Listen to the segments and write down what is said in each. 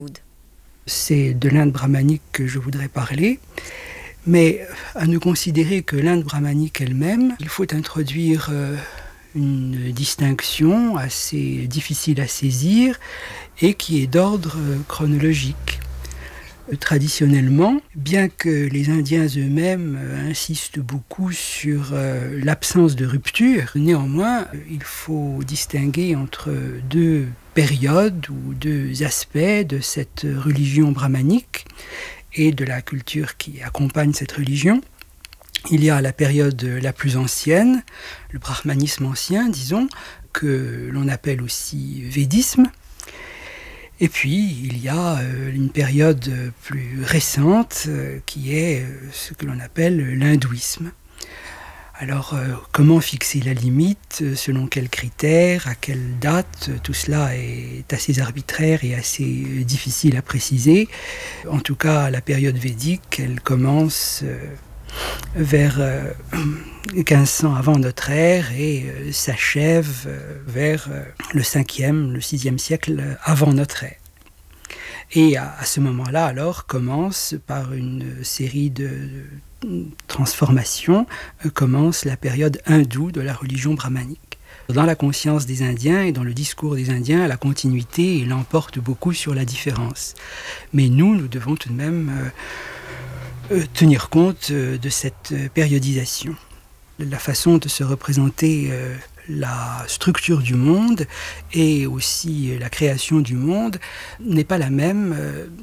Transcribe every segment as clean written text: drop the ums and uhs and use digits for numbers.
C'est de l'Inde brahmanique que je voudrais parler, mais à ne considérer que l'Inde brahmanique elle-même, il faut introduire une distinction assez difficile à saisir et qui est d'ordre chronologique. Traditionnellement, bien que les Indiens eux-mêmes insistent beaucoup sur l'absence de rupture, néanmoins, il faut distinguer entre deux périodes ou deux aspects de cette religion brahmanique et de la culture qui accompagne cette religion. Il y a la période la plus ancienne, le brahmanisme ancien, disons, que l'on appelle aussi védisme. Et puis, il y a une période plus récente qui est ce que l'on appelle l'hindouisme. Alors, comment fixer la limite, selon quels critères, à quelle date, tout cela est assez arbitraire et assez difficile à préciser. En tout cas, la période védique, elle commence vers 1500 avant notre ère et s'achève vers le 5e, le 6e siècle avant notre ère. Et à ce moment-là, alors, commence par une série de transformations, commence la période hindoue de la religion brahmanique. Dans la conscience des Indiens et dans le discours des Indiens, la continuité l'emporte beaucoup sur la différence. Mais nous devons tout de même tenir compte de cette périodisation. La façon de se représenter la structure du monde et aussi la création du monde n'est pas la même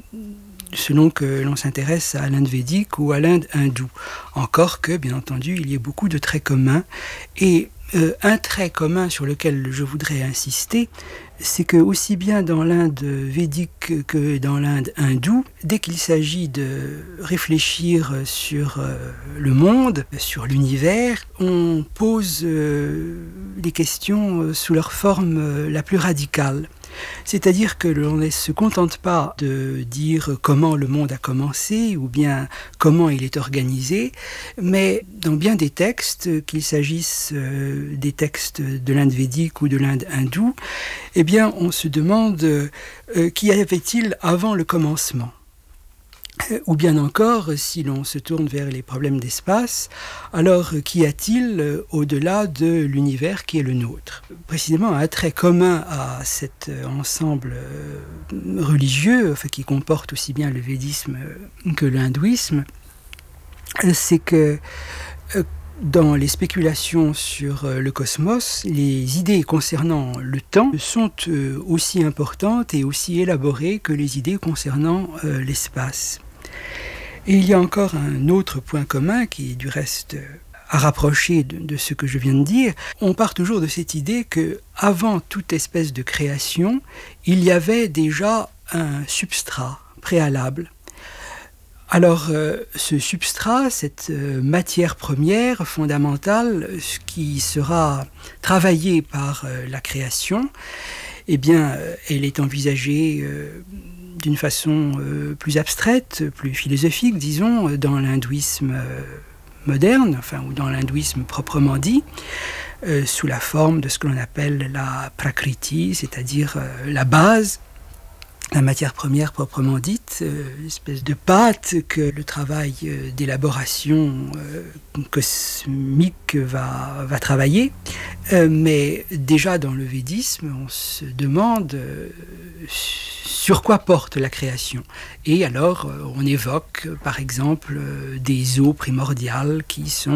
selon que l'on s'intéresse à l'Inde védique ou à l'Inde hindoue. Encore que, bien entendu, il y a beaucoup de traits communs. Et un trait commun sur lequel je voudrais insister, c'est que aussi bien dans l'Inde védique que dans l'Inde hindoue, dès qu'il s'agit de réfléchir sur le monde, sur l'univers, on pose les questions sous leur forme la plus radicale. C'est-à-dire que l'on ne se contente pas de dire comment le monde a commencé ou bien comment il est organisé, mais dans bien des textes, qu'il s'agisse des textes de l'Inde védique ou de l'Inde hindoue, eh bien on se demande qu'y avait-il avant le commencement ? Ou bien encore, si l'on se tourne vers les problèmes d'espace, alors qu'y a-t-il au-delà de l'univers qui est le nôtre ? Précisément, un trait commun à cet ensemble religieux, qui comporte aussi bien le védisme que l'hindouisme, c'est que dans les spéculations sur le cosmos, les idées concernant le temps sont aussi importantes et aussi élaborées que les idées concernant l'espace. Et il y a encore un autre point commun qui est du reste à rapprocher de ce que je viens de dire. On part toujours de cette idée qu'avant toute espèce de création, il y avait déjà un substrat préalable. Alors, ce substrat, cette matière première fondamentale, qui sera travaillée par la création, eh bien, elle est envisagée d'une façon plus abstraite, plus philosophique, disons, dans l'hindouisme moderne, ou dans l'hindouisme proprement dit, sous la forme de ce que l'on appelle la prakriti, c'est-à-dire la base, la matière première proprement dite, une espèce de pâte que le travail d'élaboration cosmique va travailler. Mais déjà dans le védisme, on se demande sur quoi porte la création. Et alors on évoque par exemple des eaux primordiales qui sont